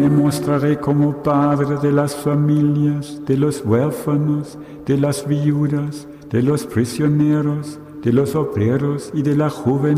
me mostraré como padre de las familias, de los huérfanos, de las viudas, de los prisioneros, de los obreros y de la juventud.